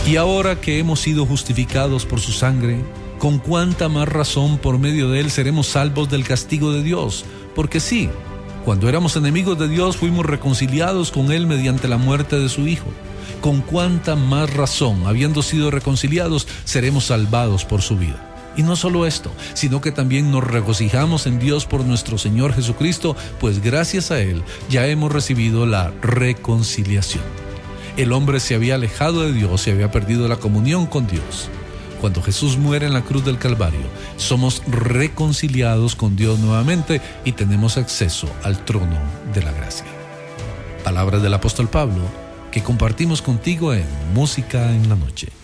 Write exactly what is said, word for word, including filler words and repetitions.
Y ahora que hemos sido justificados por su sangre, con cuánta más razón por medio de él seremos salvos del castigo de Dios. Porque sí, cuando éramos enemigos de Dios fuimos reconciliados con él mediante la muerte de su Hijo. Con cuánta más razón, habiendo sido reconciliados, seremos salvados por su vida. Y no solo esto, sino que también nos regocijamos en Dios por nuestro Señor Jesucristo, pues gracias a él ya hemos recibido la reconciliación. El hombre se había alejado de Dios y había perdido la comunión con Dios. Cuando Jesús muere en la cruz del Calvario, somos reconciliados con Dios nuevamente y tenemos acceso al trono de la gracia. Palabras del apóstol Pablo que compartimos contigo en Música en la Noche.